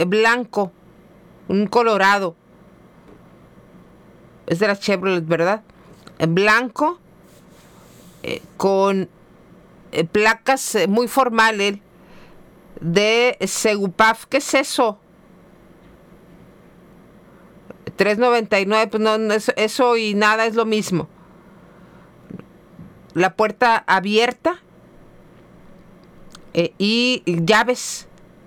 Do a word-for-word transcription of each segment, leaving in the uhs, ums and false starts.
blanco, un colorado. Es de la Chevrolet, ¿verdad? Blanco, eh, con eh, placas eh, muy formales de Segupaf. ¿Qué es eso? tres noventa y nueve, pues no, no eso, eso y nada es lo mismo. La puerta abierta eh, y llaves.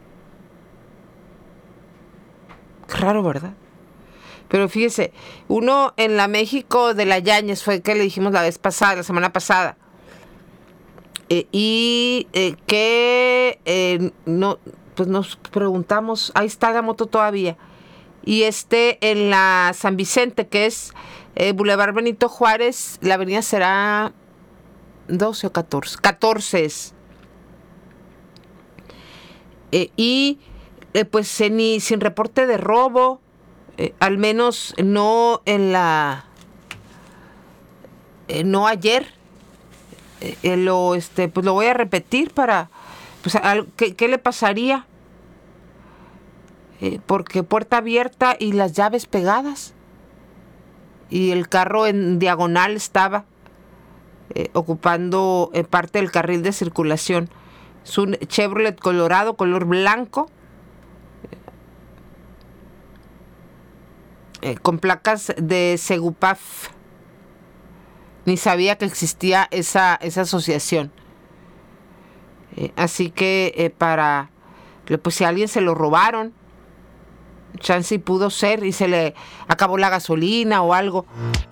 Qué raro, ¿verdad? Pero fíjese, uno en la México de la Yáñez fue que le dijimos la vez pasada, la semana pasada. Eh, y eh, que eh, no, pues nos preguntamos, ahí está la moto todavía. Y este en la San Vicente, que es eh, Boulevard Benito Juárez, la avenida será doce o catorce. catorce es. Eh, y eh, pues eh, ni sin reporte de robo, eh, al menos no en la, eh, no ayer. Eh, lo, este, pues lo voy a repetir para, pues, al, ¿qué, ¿qué le pasaría? Eh, porque puerta abierta y las llaves pegadas. Y el carro en diagonal estaba eh, ocupando eh, parte del carril de circulación. Es un Chevrolet Colorado, color blanco, eh, con placas de Segupaf. Ni sabía que existía esa, esa asociación. Eh, así que eh, para, pues si a alguien se lo robaron, chance y pudo ser y se le acabó la gasolina o algo.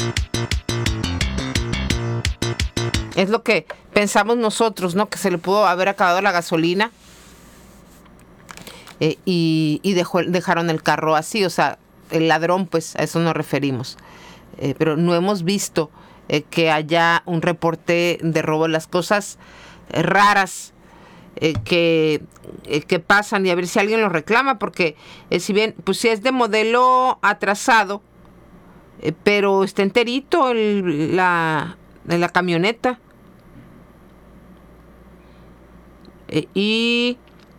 Es lo que pensamos nosotros, ¿no? Que se le pudo haber acabado la gasolina eh, y, y dejó, dejaron el carro así. O sea, el ladrón, pues a eso nos referimos. Eh, pero no hemos visto eh, que haya un reporte de robo. Las cosas eh, raras eh, que, eh, que pasan, y a ver si alguien lo reclama, porque eh, si bien, pues si es de modelo atrasado, eh, pero está enterito el, la, la camioneta. Eh, y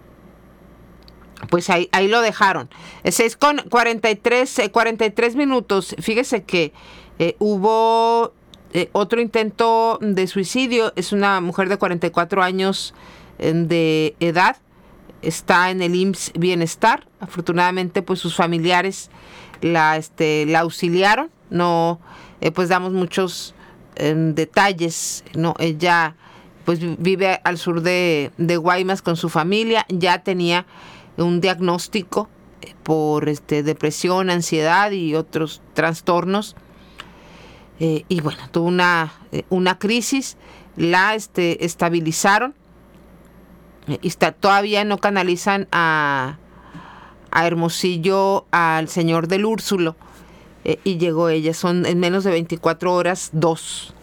pues ahí, ahí lo dejaron. seis con cuarenta y tres, eh, cuarenta y tres minutos. Fíjese que eh, hubo eh, otro intento de suicidio. Es una mujer de cuarenta y cuatro años eh, de edad. Está en el I M S S Bienestar. Afortunadamente, pues sus familiares la, este, la auxiliaron. No, eh, pues damos muchos eh, detalles. No, ella pues vive al sur de, de Guaymas con su familia. Ya tenía un diagnóstico por este, depresión, ansiedad y otros trastornos. Eh, y bueno, tuvo una, una crisis, la este, estabilizaron. Eh, y está, todavía no canalizan a, a Hermosillo al señor del Úrsulo. Eh, y llegó ella. Son en menos de veinticuatro horas, dos.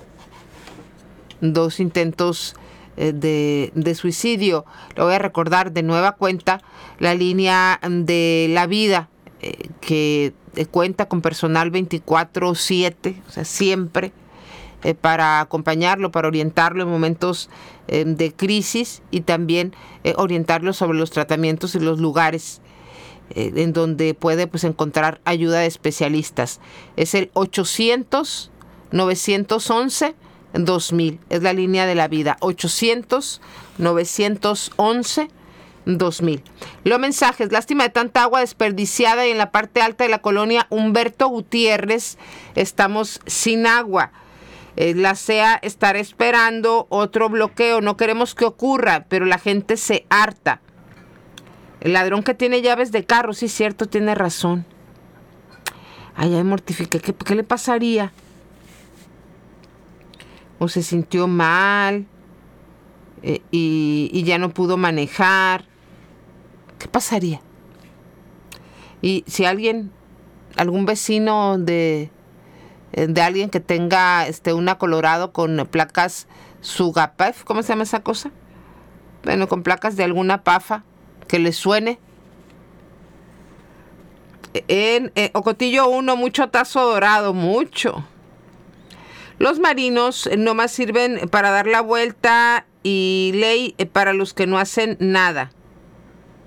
Dos intentos De, de suicidio. Lo voy a recordar de nueva cuenta, la línea de la vida eh, que eh, cuenta con personal veinticuatro siete, o sea, siempre eh, para acompañarlo, para orientarlo en momentos eh, de crisis, y también eh, orientarlo sobre los tratamientos y los lugares eh, en donde puede pues encontrar ayuda de especialistas. Es el ochocientos, novecientos once, dos mil, es la línea de la vida. Ochocientos, novecientos once, dos mil. Los mensajes: lástima de tanta agua desperdiciada, y en la parte alta de la colonia Humberto Gutiérrez estamos sin agua. Eh, la C E A estará esperando otro bloqueo. No queremos que ocurra, pero la gente se harta. El ladrón que tiene llaves de carro, sí, cierto, tiene razón. Ay, ya me mortifiqué. ¿Qué, qué le pasaría? O se sintió mal eh, y, y ya no pudo manejar. ¿Qué pasaría? Y si alguien, algún vecino de, de alguien que tenga este, una Colorado con placas Sugapaf, ¿cómo se llama esa cosa? Bueno, con placas de alguna pafa que le suene. En eh, Ocotillo uno, mucho tazo dorado, mucho. Los marinos nomás sirven para dar la vuelta, y ley para los que no hacen nada.